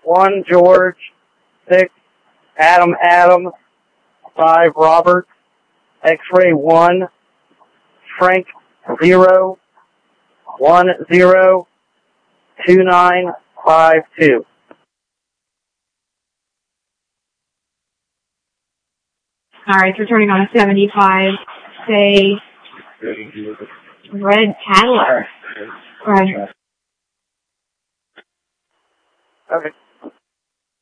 1 George, 6 Adam, 5 Robert, X-ray 1, Frank 0, 10, 2952. Alright, returning on a 75, say, Red Tattler. Roger. Okay.